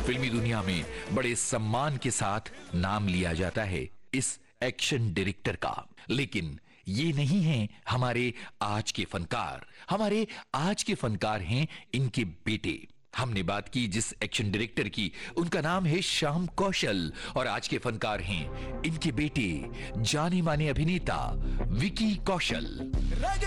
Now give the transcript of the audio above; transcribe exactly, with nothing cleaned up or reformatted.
फिल्मी दुनिया में बड़े सम्मान के साथ नाम लिया जाता है इस एक्शन डायरेक्टर का। लेकिन ये नहीं है हमारे आज के फनकार। हमारे आज के फनकार हैं इनके बेटे। हमने बात की जिस एक्शन डायरेक्टर की, उनका नाम है श्याम कौशल, और आज के फनकार हैं इनके बेटे जाने माने अभिनेता विकी कौशल।